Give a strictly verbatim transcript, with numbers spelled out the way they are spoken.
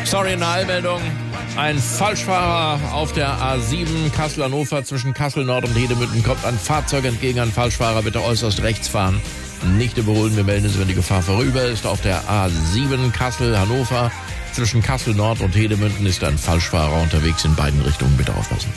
Sorry, eine Eilmeldung. Ein Falschfahrer auf der A sieben Kassel-Hannover zwischen Kassel Nord und Hedemünden kommt ein Fahrzeug entgegen. Ein Falschfahrer, bitte äußerst rechts fahren. Nicht überholen, wir melden es, wenn die Gefahr vorüber ist. Auf der A sieben Kassel-Hannover zwischen Kassel Nord und Hedemünden ist ein Falschfahrer unterwegs in beiden Richtungen. Bitte aufpassen.